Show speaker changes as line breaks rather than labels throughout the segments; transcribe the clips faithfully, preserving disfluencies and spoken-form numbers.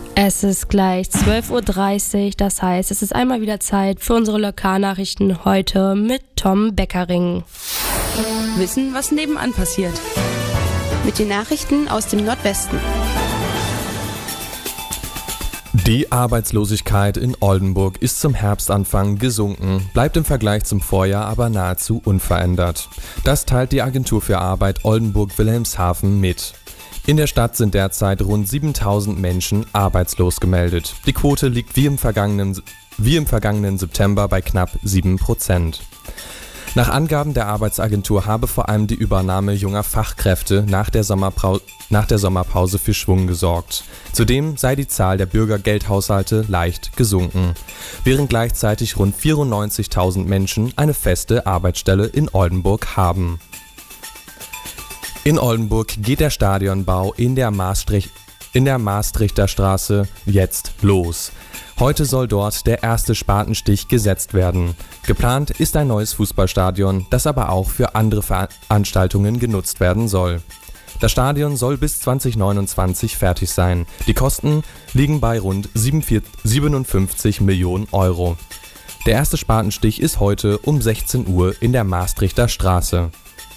Es ist gleich zwölf Uhr dreißig, das heißt, es ist einmal wieder Zeit für unsere Lokalnachrichten heute mit Tom Beckering.
Wissen, was nebenan passiert.
Mit den Nachrichten aus dem Nordwesten.
Die Arbeitslosigkeit in Oldenburg ist zum Herbstanfang gesunken, bleibt im Vergleich zum Vorjahr aber nahezu unverändert. Das teilt die Agentur für Arbeit Oldenburg-Wilhelmshaven mit. In der Stadt sind derzeit rund siebentausend Menschen arbeitslos gemeldet. Die Quote liegt wie im vergangenen, wie im vergangenen September bei knapp sieben Prozent. Nach Angaben der Arbeitsagentur habe vor allem die Übernahme junger Fachkräfte nach der, Sommerpau- nach der Sommerpause für Schwung gesorgt. Zudem sei die Zahl der Bürgergeldhaushalte leicht gesunken, während gleichzeitig rund vierundneunzigtausend Menschen eine feste Arbeitsstelle in Oldenburg haben. In Oldenburg geht der Stadionbau in der, Maastricht, in der Maastrichter Straße jetzt los. Heute soll dort der erste Spatenstich gesetzt werden. Geplant ist ein neues Fußballstadion, das aber auch für andere Veranstaltungen genutzt werden soll. Das Stadion soll bis zwanzig neunundzwanzig fertig sein. Die Kosten liegen bei rund siebenundfünfzig Millionen Euro. Der erste Spatenstich ist heute um sechzehn Uhr in der Maastrichter Straße.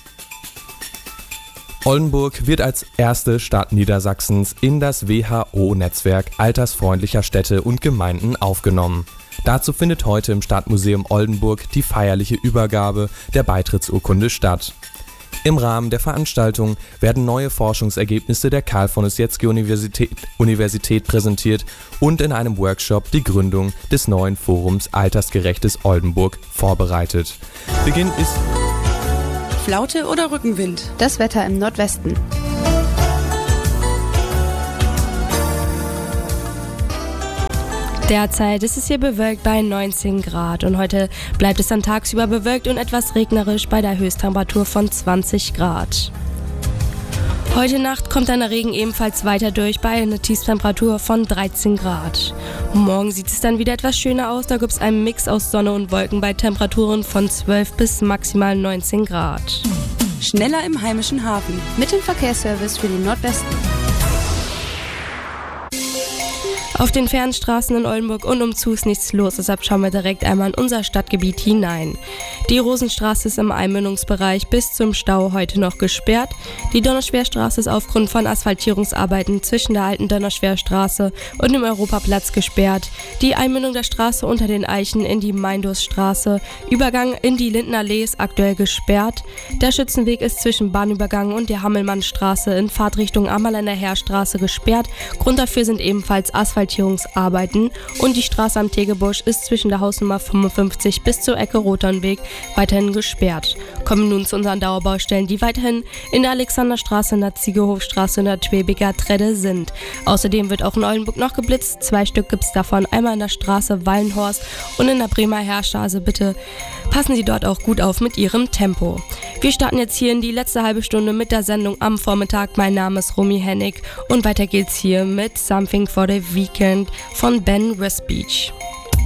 Oldenburg wird als erste Stadt Niedersachsens in das W H O-Netzwerk altersfreundlicher Städte und Gemeinden aufgenommen. Dazu findet heute im Stadtmuseum Oldenburg die feierliche Übergabe der Beitrittsurkunde statt. Im Rahmen der Veranstaltung werden neue Forschungsergebnisse der Karl-von-Ossietzky-Universität Universität präsentiert und in einem Workshop die Gründung des neuen Forums Altersgerechtes Oldenburg vorbereitet. Beginn ist
Flaute oder Rückenwind?
Das Wetter im Nordwesten.
Derzeit ist es hier bewölkt bei neunzehn Grad und heute bleibt es dann tagsüber bewölkt und etwas regnerisch bei der Höchsttemperatur von zwanzig Grad. Heute Nacht kommt dann der Regen ebenfalls weiter durch bei einer Tiefstemperatur von dreizehn Grad. Und morgen sieht es dann wieder etwas schöner aus, da gibt es einen Mix aus Sonne und Wolken bei Temperaturen von zwölf bis maximal neunzehn Grad.
Schneller im heimischen Hafen.
Mit dem Verkehrsservice für den Nordwesten.
Auf den Fernstraßen in Oldenburg und umzu ist nichts los, deshalb schauen wir direkt einmal in unser Stadtgebiet hinein. Die Rosenstraße ist im Einmündungsbereich bis zum Stau heute noch gesperrt. Die Donnerschwerstraße ist aufgrund von Asphaltierungsarbeiten zwischen der alten Donnerschwerstraße und dem Europaplatz gesperrt. Die Einmündung der Straße unter den Eichen in die Meindurststraße, Übergang in die Lindenallee ist aktuell gesperrt. Der Schützenweg ist zwischen Bahnübergang und der Hammelmannstraße in Fahrtrichtung Ammerländer Heerstraße gesperrt. Grund dafür sind ebenfalls Asphaltierungsarbeiten und die Straße am Tegebusch ist zwischen der Hausnummer fünfundfünfzig bis zur Ecke Roternweg weiterhin gesperrt. Kommen nun zu unseren Dauerbaustellen, die weiterhin in der Alexanderstraße, in der Ziegelhofstraße und der Twebeker Tredde sind. Außerdem wird auch in Oldenburg noch geblitzt. Zwei Stück gibt es davon, einmal in der Straße Wallenhorst und in der Bremer Heerstraße. Bitte passen Sie dort auch gut auf mit Ihrem Tempo. Wir starten jetzt hier in die letzte halbe Stunde mit der Sendung am Vormittag. Mein Name ist Romy Hennig und weiter geht's hier mit Something for the Weekend von Ben Westbeach.